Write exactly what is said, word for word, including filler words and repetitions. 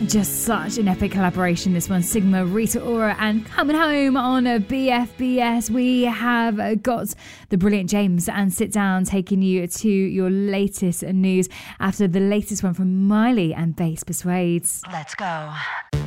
Just such an epic collaboration, this one. Sigma, Rita Ora, and coming home on a B F B S, we have got the brilliant James and Sit Down taking you to your latest news after the latest one from Miley and Bass Persuades. Let's go.